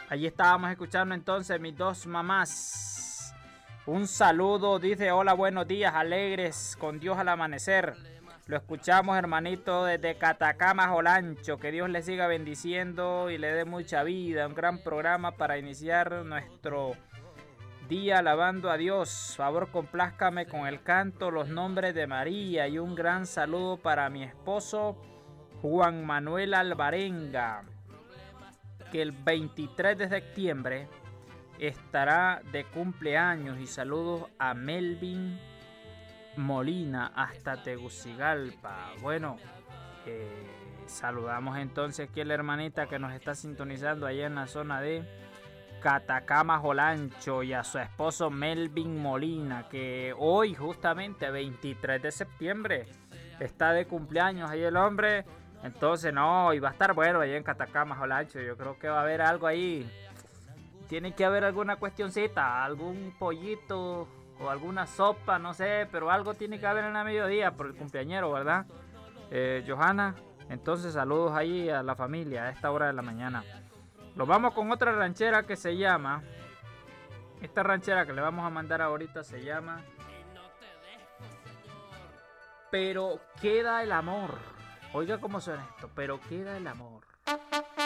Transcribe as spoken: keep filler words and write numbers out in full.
Allí estábamos escuchando entonces mis dos mamás. Un saludo, dice, hola, buenos días, alegres, con Dios al amanecer. Lo escuchamos, hermanito, desde Catacama, Olancho. Que Dios le siga bendiciendo y le dé mucha vida. Un gran programa para iniciar nuestro día alabando a Dios. Favor, complázcame con el canto, los nombres de María. Y un gran saludo para mi esposo, Juan Manuel Alvarenga, que el veintitrés de septiembre estará de cumpleaños. Y saludos a Melvin Molina hasta Tegucigalpa. Bueno, eh, saludamos entonces aquí a la hermanita que nos está sintonizando allá en la zona de Catacama, Olancho, y a su esposo Melvin Molina, que hoy justamente veintitrés de septiembre está de cumpleaños ahí el hombre. Entonces no, y va a estar bueno allá en Catacama, Olancho. Yo creo que va a haber algo ahí. Tiene que haber alguna cuestioncita, algún pollito o alguna sopa, no sé, pero algo tiene que haber en la mediodía por el cumpleañero, ¿verdad? Eh, Johanna, entonces saludos ahí a la familia a esta hora de la mañana. Nos vamos con otra ranchera que se llama, esta ranchera que le vamos a mandar ahorita se llama Pero queda el amor. Oiga cómo suena esto, pero queda el amor.